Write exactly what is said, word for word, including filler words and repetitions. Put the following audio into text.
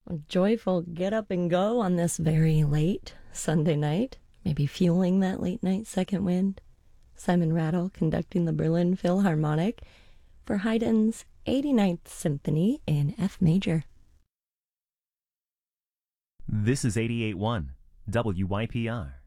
Joyful get up and go on this very late Sunday night, maybe fueling that late night second wind. Simon Rattle conducting the Berlin Philharmonic for Haydn's eighty-ninth Symphony in F major. This is eighty-eight point one W Y P R.